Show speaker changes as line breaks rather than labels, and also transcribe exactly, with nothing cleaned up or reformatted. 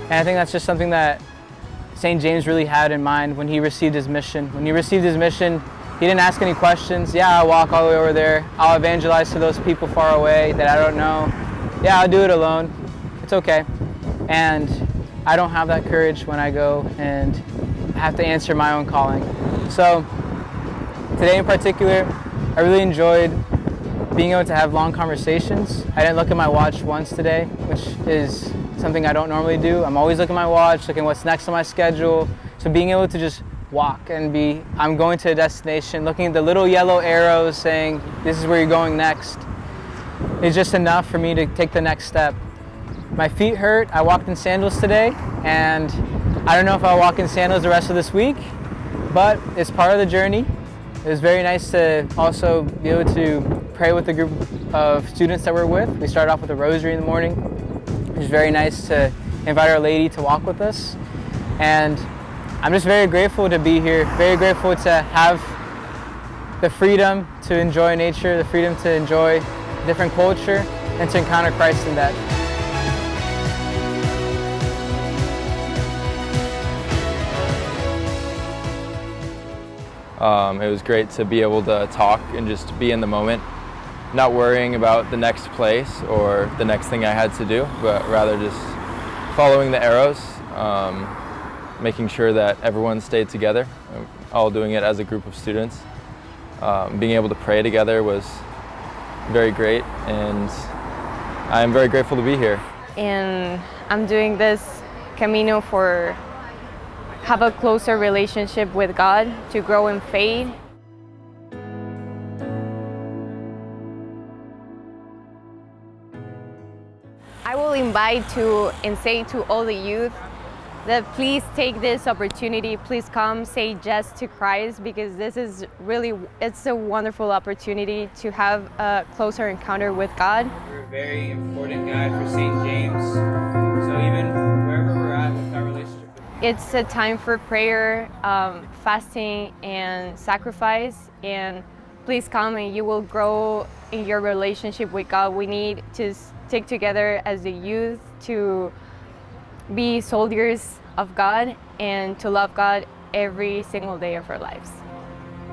And I think that's just something that Saint James really had in mind when he received his mission. When he received his mission, he didn't ask any questions. Yeah, I'll walk all the way over there. I'll evangelize to those people far away that I don't know. Yeah, I'll do it alone. It's okay. And I don't have that courage when I go and have to answer my own calling. So today in particular, I really enjoyed being able to have long conversations. I didn't look at my watch once today, which is something I don't normally do. I'm always looking at my watch, looking what's next on my schedule. So being able to just walk and be, I'm going to a destination, looking at the little yellow arrows saying, this is where you're going next, is just enough for me to take the next step. My feet hurt. I walked in sandals today, and I don't know if I'll walk in sandals the rest of this week, but it's part of the journey. It was very nice to also be able to pray with the group of students that we're with. We started off with a rosary in the morning. It was very nice to invite Our Lady to walk with us. And I'm just very grateful to be here, very grateful to have the freedom to enjoy nature, the freedom to enjoy different culture, and to encounter Christ in that.
Um, it was great to be able to talk and just be in the moment, not worrying about the next place or the next thing I had to do, but rather just following the arrows, um, making sure that everyone stayed together, all doing it as a group of students. Um, being able to pray together was very great, and I'm very grateful to be here.
And I'm doing this Camino for have a closer relationship with God, to grow in faith. I will invite to and say to all the youth that please take this opportunity, please come, say yes to Christ, because this is really, it's a wonderful opportunity to have a closer encounter with God.
We're a very important guide for Saint James, so even wherever we're at with our relationship.
It's a time for prayer, um, fasting, and sacrifice, and please come and you will grow in your relationship with God. We need to stick together as the youth to be soldiers of God and to love God every single day of our lives.